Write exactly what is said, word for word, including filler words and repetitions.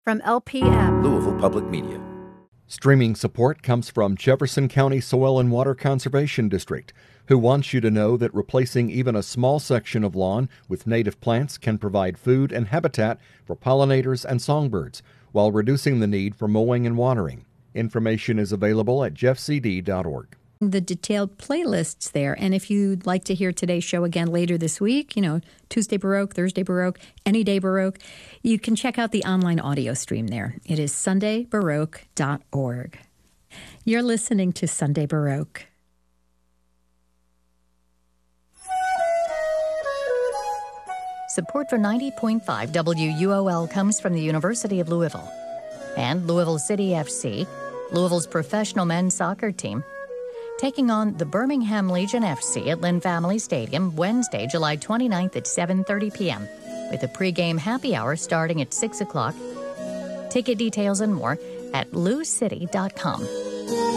From L P M, Louisville Public Media. Streaming support comes from Jefferson County Soil and Water Conservation District, who wants you to know that replacing even a small section of lawn with native plants can provide food and habitat for pollinators and songbirds, while reducing the need for mowing and watering. Information is available at jeff c d dot org. The detailed playlists there. And if you'd like to hear today's show again later this week, you know, Tuesday Baroque, Thursday Baroque, any day Baroque, you can check out the online audio stream there. It is sunday baroque dot org. You're listening to Sunday Baroque. Support for ninety point five W U O L comes from the University of Louisville and Louisville City F C, Louisville's professional men's soccer team, taking on the Birmingham Legion F C at Lynn Family Stadium Wednesday, July twenty-ninth at seven thirty p.m. with a pregame happy hour starting at six o'clock. Ticket details and more at lou city dot com.